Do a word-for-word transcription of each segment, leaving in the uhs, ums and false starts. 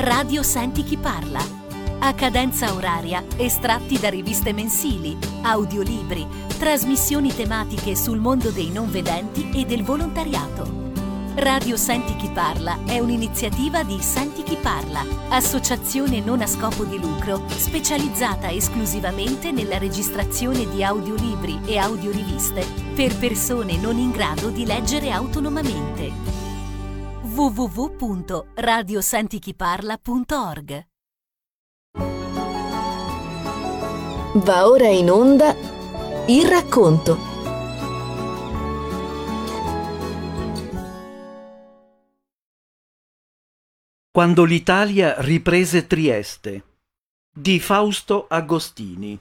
Radio Senti Chi Parla. A cadenza oraria, estratti da riviste mensili, audiolibri, trasmissioni tematiche sul mondo dei non vedenti e del volontariato. Radio Senti Chi Parla è un'iniziativa di Senti Chi Parla, associazione non a scopo di lucro specializzata esclusivamente nella registrazione di audiolibri e audioriviste per persone non in grado di leggere autonomamente. w w w punto radio senti chi parla punto org. Va ora in onda Il racconto. Quando l'Italia riprese Trieste di Fausto Agostini.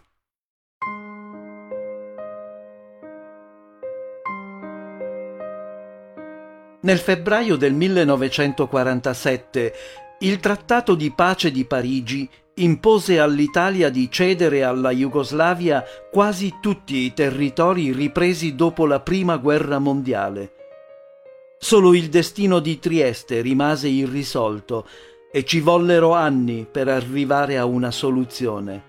Nel febbraio del millenovecentoquarantasette il Trattato di pace di Parigi impose all'Italia di cedere alla Jugoslavia quasi tutti i territori ripresi dopo la Prima Guerra Mondiale. Solo il destino di Trieste rimase irrisolto e ci vollero anni per arrivare a una soluzione.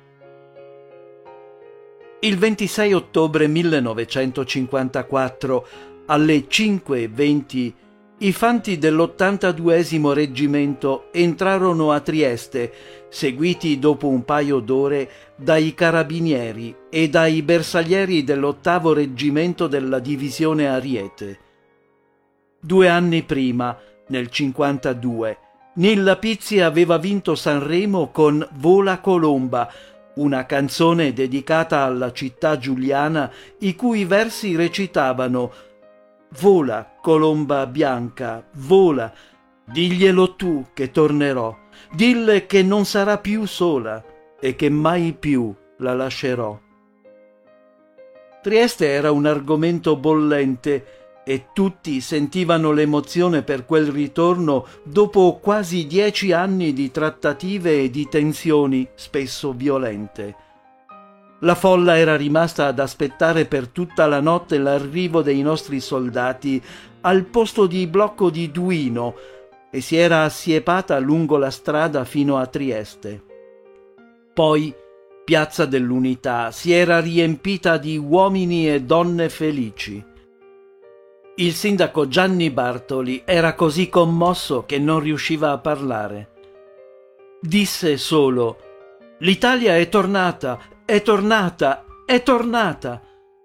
Il ventisei ottobre millenovecentocinquantaquattro, alle cinque e venti, i fanti dell'ottantaduesimo reggimento entrarono a Trieste, seguiti dopo un paio d'ore dai carabinieri e dai bersaglieri dell'ottavo reggimento della divisione Ariete. Due anni prima, nel cinquantadue, Nilla Pizzi aveva vinto Sanremo con Vola Colomba, una canzone dedicata alla città giuliana i cui versi recitavano: «Vola, colomba bianca, vola, diglielo tu che tornerò, dille che non sarà più sola e che mai più la lascerò». Trieste era un argomento bollente e tutti sentivano l'emozione per quel ritorno dopo quasi dieci anni di trattative e di tensioni spesso violente. La folla era rimasta ad aspettare per tutta la notte l'arrivo dei nostri soldati al posto di blocco di Duino e si era assiepata lungo la strada fino a Trieste. Poi Piazza dell'Unità si era riempita di uomini e donne felici. Il sindaco Gianni Bartoli era così commosso che non riusciva a parlare. Disse solo: «L'Italia è tornata, è tornata, è tornata!»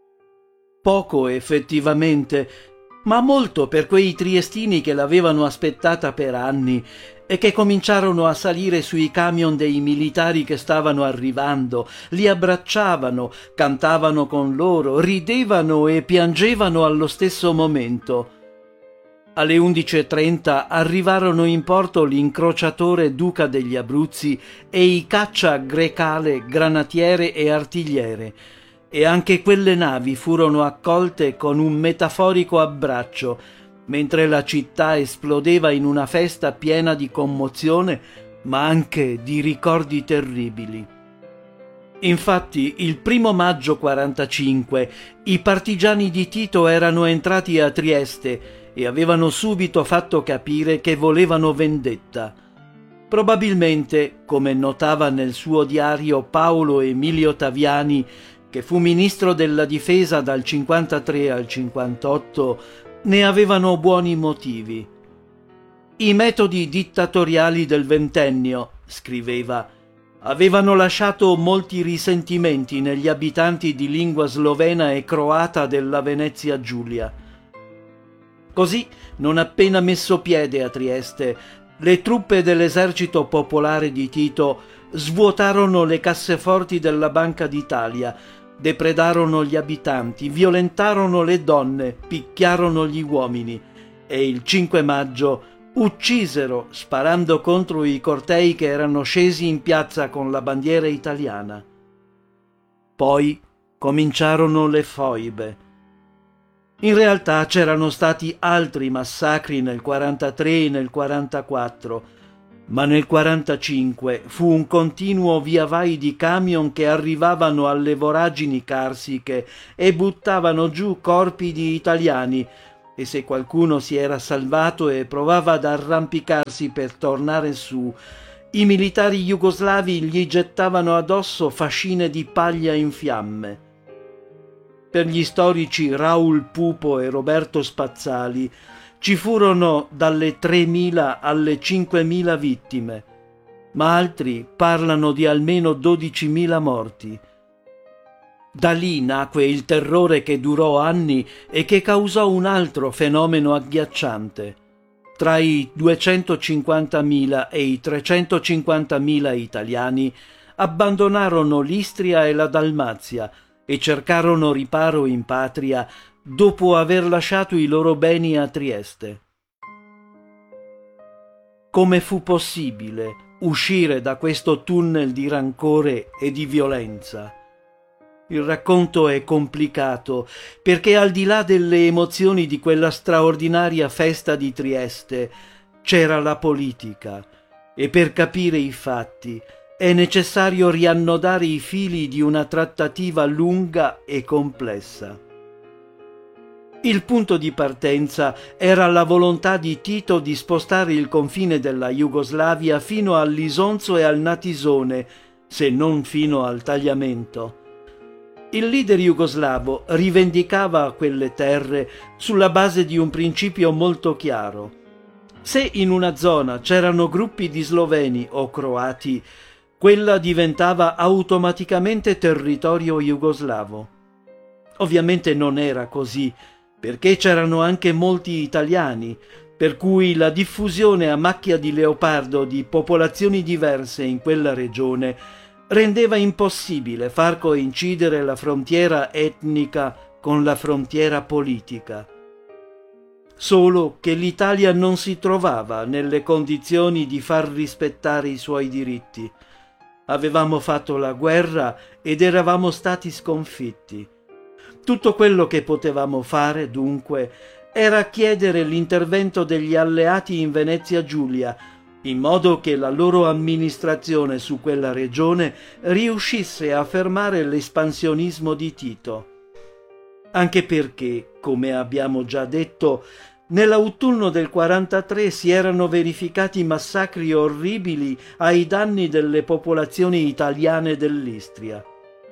Poco effettivamente, ma molto per quei triestini che l'avevano aspettata per anni e che cominciarono a salire sui camion dei militari che stavano arrivando, li abbracciavano, cantavano con loro, ridevano e piangevano allo stesso momento. Alle undici e trenta arrivarono in porto l'incrociatore Duca degli Abruzzi e i caccia Grecale, granatiere e artigliere, e anche quelle navi furono accolte con un metaforico abbraccio, mentre la città esplodeva in una festa piena di commozione, ma anche di ricordi terribili. Infatti, il primo maggio quarantacinque, i partigiani di Tito erano entrati a Trieste e avevano subito fatto capire che volevano vendetta. Probabilmente, come notava nel suo diario Paolo Emilio Taviani, che fu ministro della difesa dal cinquantatré al cinquantotto, ne avevano buoni motivi. I metodi dittatoriali del ventennio, scriveva, avevano lasciato molti risentimenti negli abitanti di lingua slovena e croata della Venezia Giulia. Così, non appena messo piede a Trieste, le truppe dell'esercito popolare di Tito svuotarono le casseforti della Banca d'Italia, depredarono gli abitanti, violentarono le donne, picchiarono gli uomini e il cinque maggio uccisero sparando contro i cortei che erano scesi in piazza con la bandiera italiana. Poi cominciarono le foibe. In realtà c'erano stati altri massacri nel quarantatré e nel quarantaquattro, ma nel quarantacinque fu un continuo via vai di camion che arrivavano alle voragini carsiche e buttavano giù corpi di italiani, e se qualcuno si era salvato e provava ad arrampicarsi per tornare su, I militari jugoslavi gli gettavano addosso fascine di paglia in fiamme. Per gli storici Raul Pupo e Roberto Spazzali ci furono dalle tremila alle cinquemila vittime, ma altri parlano di almeno dodicimila morti. Da lì nacque il terrore che durò anni e che causò un altro fenomeno agghiacciante. Tra i duecentocinquantamila e i trecentocinquantamila italiani abbandonarono l'Istria e la Dalmazia e cercarono riparo in patria dopo aver lasciato i loro beni a Trieste. Come fu possibile uscire da questo tunnel di rancore e di violenza? Il racconto è complicato perché al di là delle emozioni di quella straordinaria festa di Trieste c'era la politica e per capire i fatti è necessario riannodare i fili di una trattativa lunga e complessa. Il punto di partenza era la volontà di Tito di spostare il confine della Jugoslavia fino all'Isonzo e al Natisone, se non fino al Tagliamento. Il leader jugoslavo rivendicava quelle terre sulla base di un principio molto chiaro. Se in una zona c'erano gruppi di sloveni o croati, quella diventava automaticamente territorio jugoslavo. Ovviamente non era così, perché c'erano anche molti italiani, per cui la diffusione a macchia di leopardo di popolazioni diverse in quella regione rendeva impossibile far coincidere la frontiera etnica con la frontiera politica. Solo che l'Italia non si trovava nelle condizioni di far rispettare i suoi diritti. Avevamo fatto la guerra ed eravamo stati sconfitti. Tutto quello che potevamo fare, dunque, era chiedere l'intervento degli alleati in Venezia Giulia, in modo che la loro amministrazione su quella regione riuscisse a fermare l'espansionismo di Tito. Anche perché, come abbiamo già detto, nell'autunno del quarantatré si erano verificati massacri orribili ai danni delle popolazioni italiane dell'Istria.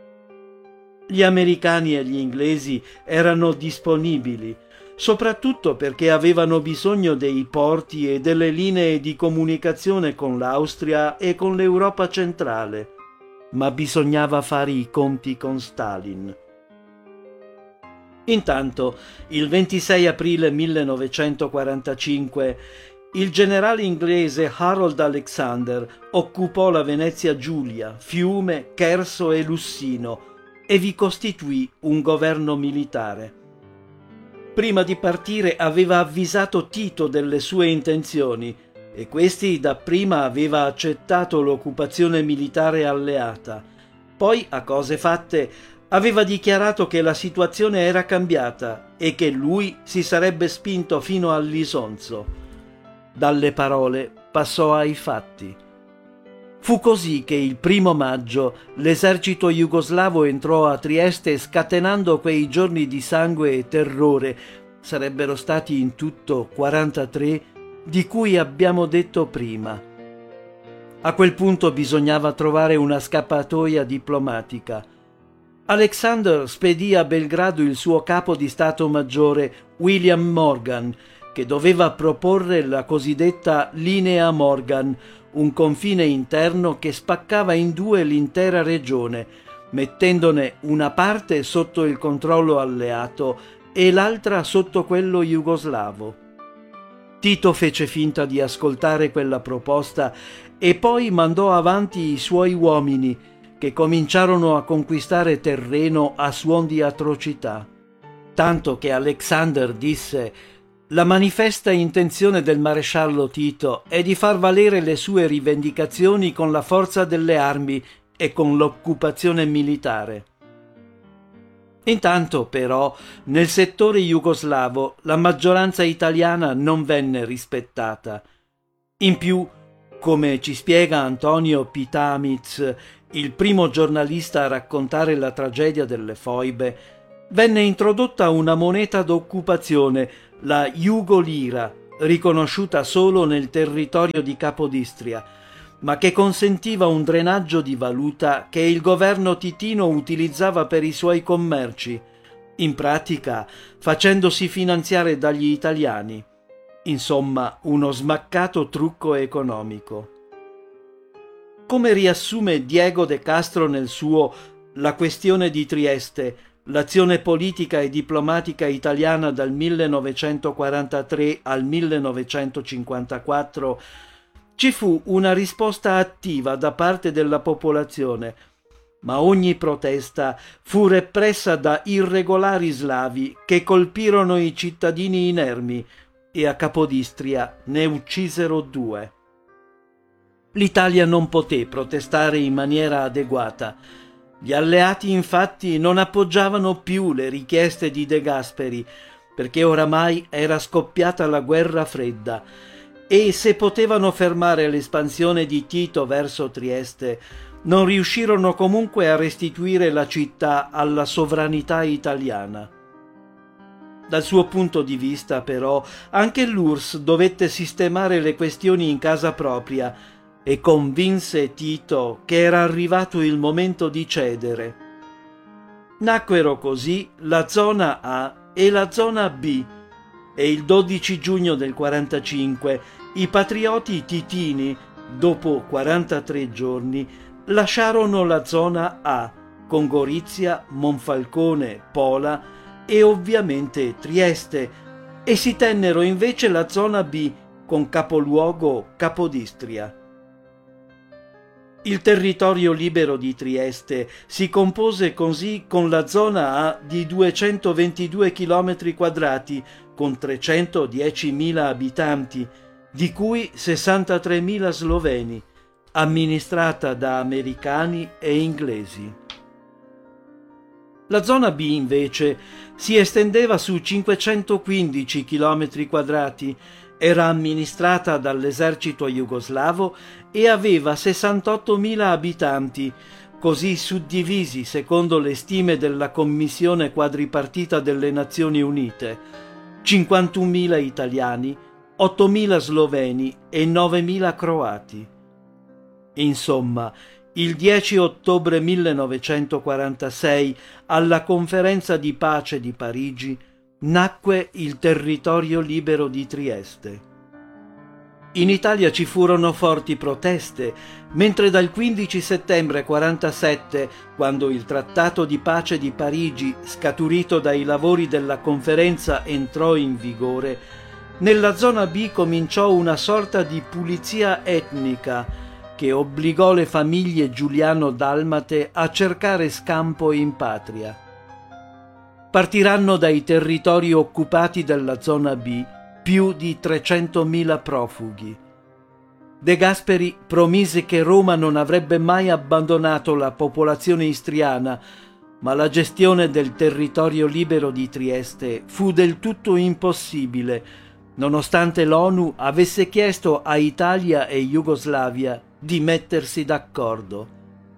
Gli americani e gli inglesi erano disponibili, soprattutto perché avevano bisogno dei porti e delle linee di comunicazione con l'Austria e con l'Europa centrale, ma bisognava fare i conti con Stalin. Intanto, il ventisei aprile millenovecentoquarantacinque, il generale inglese Harold Alexander occupò la Venezia Giulia, Fiume, Cherso e Lussino e vi costituì un governo militare. Prima di partire aveva avvisato Tito delle sue intenzioni e questi dapprima aveva accettato l'occupazione militare alleata. Poi, a cose fatte, aveva dichiarato che la situazione era cambiata e che lui si sarebbe spinto fino all'Isonzo. Dalle parole passò ai fatti. Fu così che il primo maggio l'esercito jugoslavo entrò a Trieste scatenando quei giorni di sangue e terrore, sarebbero stati in tutto quarantatré, di cui abbiamo detto prima. A quel punto bisognava trovare una scappatoia diplomatica. Alexander spedì a Belgrado il suo capo di Stato Maggiore, William Morgan, che doveva proporre la cosiddetta Linea Morgan, un confine interno che spaccava in due l'intera regione, mettendone una parte sotto il controllo alleato e l'altra sotto quello jugoslavo. Tito fece finta di ascoltare quella proposta e poi mandò avanti i suoi uomini, che cominciarono a conquistare terreno a suon di atrocità. Tanto che Alexander disse: «La manifesta intenzione del maresciallo Tito è di far valere le sue rivendicazioni con la forza delle armi e con l'occupazione militare». Intanto, però, nel settore jugoslavo la maggioranza italiana non venne rispettata. In più, come ci spiega Antonio Pitamiz, il primo giornalista a raccontare la tragedia delle foibe, venne introdotta una moneta d'occupazione, la Jugolira, riconosciuta solo nel territorio di Capodistria, ma che consentiva un drenaggio di valuta che il governo titino utilizzava per i suoi commerci, in pratica facendosi finanziare dagli italiani. Insomma, uno smaccato trucco economico. Come riassume Diego de Castro nel suo La questione di Trieste, l'azione politica e diplomatica italiana dal millenovecentoquarantatré al millenovecentocinquantaquattro, ci fu una risposta attiva da parte della popolazione, ma ogni protesta fu repressa da irregolari slavi che colpirono i cittadini inermi e a Capodistria ne uccisero due. L'Italia non poté protestare in maniera adeguata. Gli alleati infatti non appoggiavano più le richieste di De Gasperi, perché oramai era scoppiata la guerra fredda, e se potevano fermare l'espansione di Tito verso Trieste, non riuscirono comunque a restituire la città alla sovranità italiana. Dal suo punto di vista, però, anche l'U R S S dovette sistemare le questioni in casa propria e convinse Tito che era arrivato il momento di cedere. Nacquero così la zona A e la zona B, e il dodici giugno del quarantacinque i patrioti titini, dopo quarantatré giorni, lasciarono la zona A, con Gorizia, Monfalcone, Pola e ovviamente Trieste, e si tennero invece la zona B, con capoluogo Capodistria. Il territorio libero di Trieste si compose così con la zona A di duecentoventidue chilometri quadrati con trecentodiecimila abitanti, di cui sessantatremila sloveni, amministrata da americani e inglesi. La zona B invece si estendeva su cinquecentoquindici chilometri quadrati, era amministrata dall'esercito jugoslavo e aveva sessantottomila abitanti, così suddivisi secondo le stime della Commissione quadripartita delle Nazioni Unite: cinquantunomila italiani, ottomila sloveni e novemila croati. Insomma, il dieci ottobre millenovecentoquarantasei, alla Conferenza di pace di Parigi, nacque il territorio libero di Trieste. In Italia ci furono forti proteste, mentre dal quindici settembre quarantasette, quando il Trattato di pace di Parigi, scaturito dai lavori della conferenza, entrò in vigore, nella zona B cominciò una sorta di pulizia etnica che obbligò le famiglie giuliano-dalmate a cercare scampo in patria. Partiranno dai territori occupati della zona B più di trecentomila profughi. De Gasperi promise che Roma non avrebbe mai abbandonato la popolazione istriana, ma la gestione del territorio libero di Trieste fu del tutto impossibile, nonostante l'ONU avesse chiesto a Italia e Jugoslavia di mettersi d'accordo.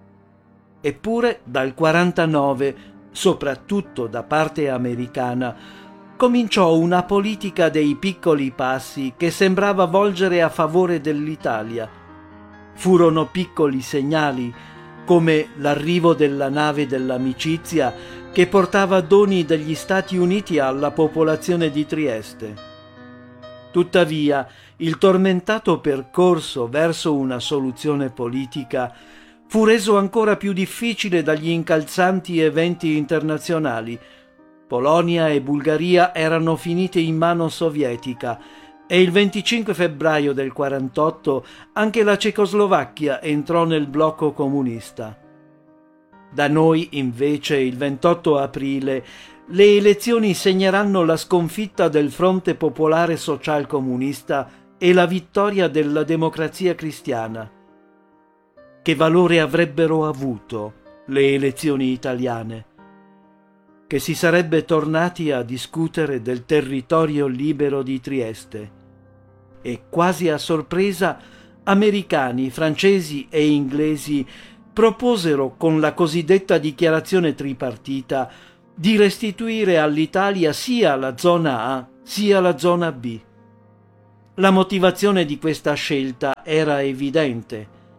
Eppure dal quarantanove, soprattutto da parte americana, cominciò una politica dei piccoli passi che sembrava volgere a favore dell'Italia. Furono piccoli segnali, come l'arrivo della nave dell'amicizia che portava doni degli Stati Uniti alla popolazione di Trieste. Tuttavia, il tormentato percorso verso una soluzione politica fu reso ancora più difficile dagli incalzanti eventi internazionali. Polonia e Bulgaria erano finite in mano sovietica e il venticinque febbraio del quarantotto anche la Cecoslovacchia entrò nel blocco comunista. Da noi, invece, il ventotto aprile, le elezioni segneranno la sconfitta del Fronte Popolare Social Comunista e la vittoria della Democrazia Cristiana. Che valore avrebbero avuto le elezioni italiane? Che si sarebbe tornati a discutere del territorio libero di Trieste. E quasi a sorpresa, americani, francesi e inglesi proposero con la cosiddetta dichiarazione tripartita di restituire all'Italia sia la zona A sia la zona B. La motivazione di questa scelta era evidente.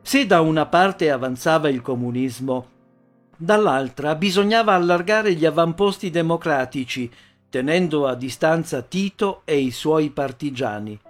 Se da una parte avanzava il comunismo, dall'altra bisognava allargare gli avamposti democratici, tenendo a distanza Tito e i suoi partigiani.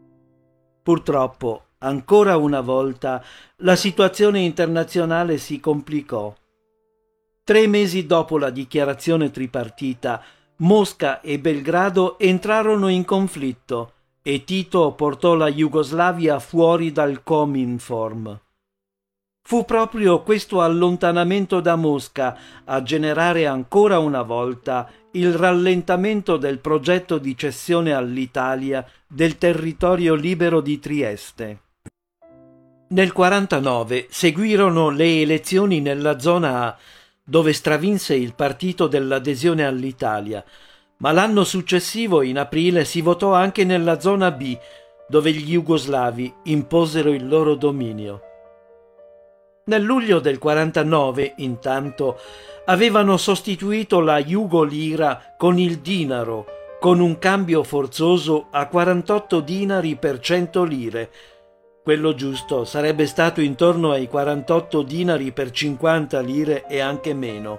Purtroppo, ancora una volta, la situazione internazionale si complicò. Tre mesi dopo la dichiarazione tripartita, Mosca e Belgrado entrarono in conflitto e Tito portò la Jugoslavia fuori dal Cominform. Fu proprio questo allontanamento da Mosca a generare ancora una volta il rallentamento del progetto di cessione all'Italia del territorio libero di Trieste. Nel quarantanove seguirono le elezioni nella zona A, dove stravinse il partito dell'adesione all'Italia, ma l'anno successivo, in aprile, si votò anche nella zona B, dove gli jugoslavi imposero il loro dominio. Nel luglio del quarantanove, intanto, avevano sostituito la Jugolira con il dinaro, con un cambio forzoso a quarantotto dinari per cento lire. Quello giusto sarebbe stato intorno ai quarantotto dinari per cinquanta lire e anche meno.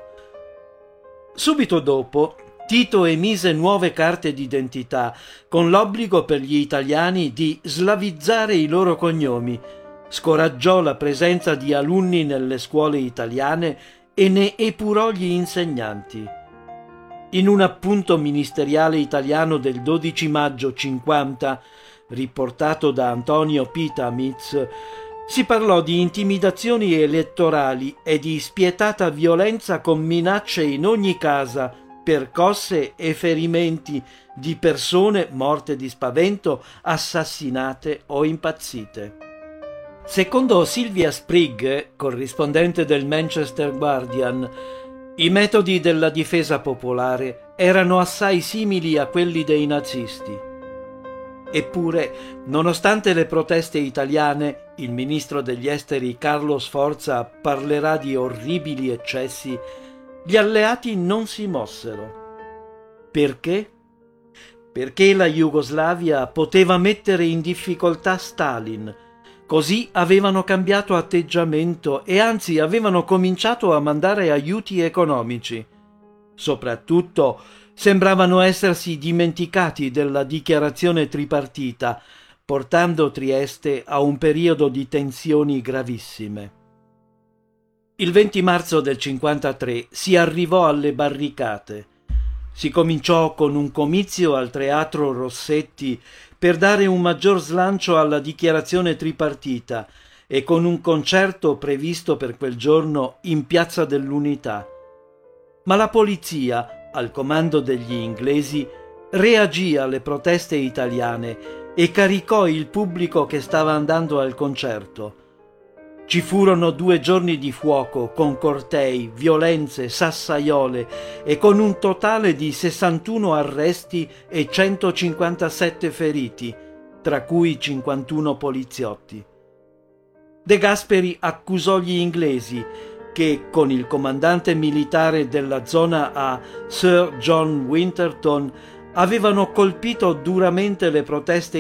Subito dopo, Tito emise nuove carte d'identità, con l'obbligo per gli italiani di slavizzare i loro cognomi, scoraggiò la presenza di alunni nelle scuole italiane e ne epurò gli insegnanti. In un appunto ministeriale italiano del dodici maggio cinquanta, riportato da Antonio Pitamitz, si parlò di intimidazioni elettorali e di spietata violenza con minacce in ogni casa, percosse e ferimenti di persone morte di spavento, assassinate o impazzite. Secondo Sylvia Sprigg, corrispondente del Manchester Guardian, i metodi della difesa popolare erano assai simili a quelli dei nazisti. Eppure, nonostante le proteste italiane, il ministro degli esteri Carlo Sforza parlerà di orribili eccessi, gli alleati non si mossero. Perché? Perché la Jugoslavia poteva mettere in difficoltà Stalin. Così avevano cambiato atteggiamento e anzi avevano cominciato a mandare aiuti economici. Soprattutto sembravano essersi dimenticati della dichiarazione tripartita, portando Trieste a un periodo di tensioni gravissime. Il venti marzo del cinquantatré si arrivò alle barricate. Si cominciò con un comizio al Teatro Rossetti per dare un maggior slancio alla dichiarazione tripartita e con un concerto previsto per quel giorno in Piazza dell'Unità. Ma la polizia, al comando degli inglesi, reagì alle proteste italiane e caricò il pubblico che stava andando al concerto. Ci furono due giorni di fuoco con cortei, violenze, sassaiole e con un totale di sessantuno arresti e centocinquantasette feriti, tra cui cinquantuno poliziotti. De Gasperi accusò gli inglesi che, con il comandante militare della zona A, Sir John Winterton, avevano colpito duramente le proteste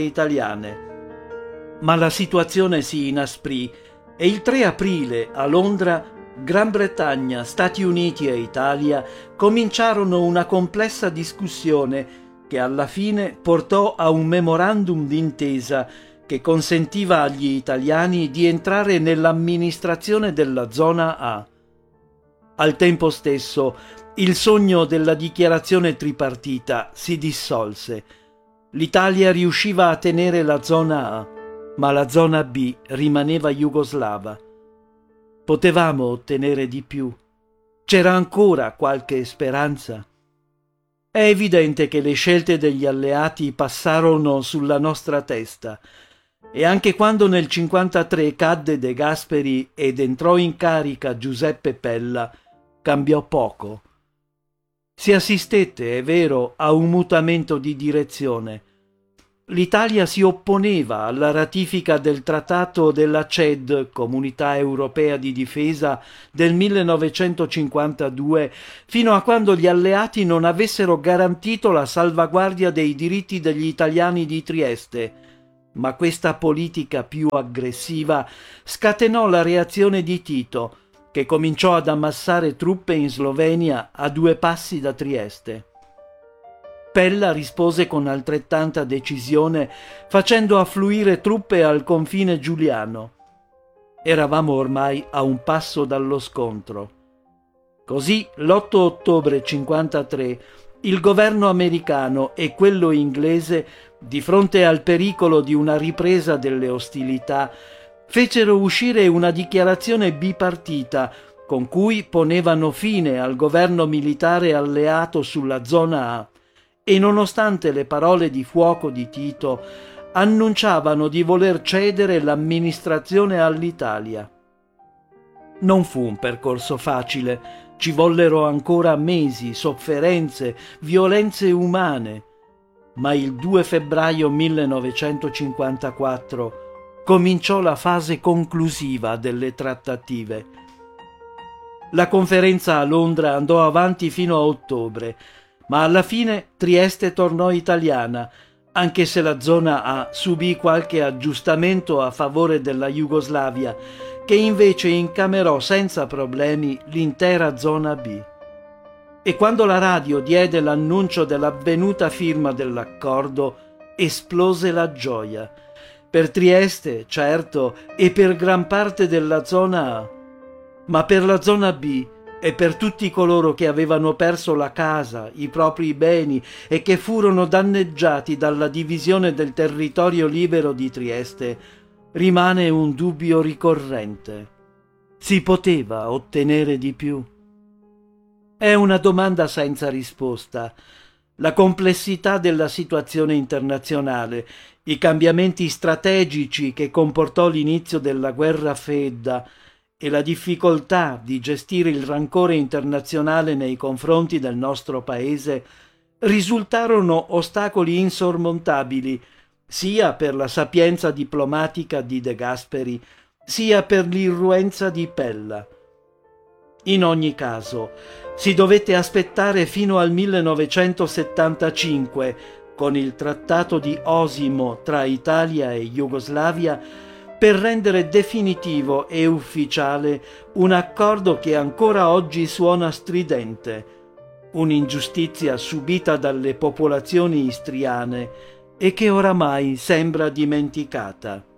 italiane. Ma la situazione si inasprì e il tre aprile a Londra Gran Bretagna, Stati Uniti e Italia cominciarono una complessa discussione che alla fine portò a un memorandum d'intesa che consentiva agli italiani di entrare nell'amministrazione della zona A. Al tempo stesso, il sogno della dichiarazione tripartita si dissolse. L'Italia riusciva a tenere la zona A, ma la zona B rimaneva jugoslava. Potevamo ottenere di più. C'era ancora qualche speranza. È evidente che le scelte degli alleati passarono sulla nostra testa e anche quando nel cinquantatré cadde De Gasperi ed entrò in carica Giuseppe Pella, cambiò poco. Si assistette, è vero, a un mutamento di direzione. L'Italia si opponeva alla ratifica del Trattato della C E D, Comunità Europea di Difesa, del millenovecentocinquantadue, fino a quando gli alleati non avessero garantito la salvaguardia dei diritti degli italiani di Trieste. Ma questa politica più aggressiva scatenò la reazione di Tito, che cominciò ad ammassare truppe in Slovenia a due passi da Trieste. Pella rispose con altrettanta decisione, facendo affluire truppe al confine giuliano. Eravamo ormai a un passo dallo scontro. Così, l'otto ottobre cinquantatré, il governo americano e quello inglese, di fronte al pericolo di una ripresa delle ostilità, fecero uscire una dichiarazione bipartita con cui ponevano fine al governo militare alleato sulla zona A e, nonostante le parole di fuoco di Tito, annunciavano di voler cedere l'amministrazione all'Italia. Non fu un percorso facile, ci vollero ancora mesi, sofferenze, violenze umane, ma il due febbraio millenovecentocinquantaquattro cominciò la fase conclusiva delle trattative. La conferenza a Londra andò avanti fino a ottobre, ma alla fine Trieste tornò italiana, anche se la zona A subì qualche aggiustamento a favore della Jugoslavia, che invece incamerò senza problemi l'intera zona B. E quando la radio diede l'annuncio dell'avvenuta firma dell'accordo, esplose la gioia. Per Trieste, certo, e per gran parte della zona A, ma per la zona B e per tutti coloro che avevano perso la casa, i propri beni e che furono danneggiati dalla divisione del territorio libero di Trieste, rimane un dubbio ricorrente. Si poteva ottenere di più? È una domanda senza risposta. La complessità della situazione internazionale, i cambiamenti strategici che comportò l'inizio della guerra fredda e la difficoltà di gestire il rancore internazionale nei confronti del nostro paese risultarono ostacoli insormontabili sia per la sapienza diplomatica di De Gasperi, sia per l'irruenza di Pella. In ogni caso, si dovette aspettare fino al millenovecentosettantacinque, con il Trattato di Osimo tra Italia e Jugoslavia, per rendere definitivo e ufficiale un accordo che ancora oggi suona stridente, un'ingiustizia subita dalle popolazioni istriane e che oramai sembra dimenticata.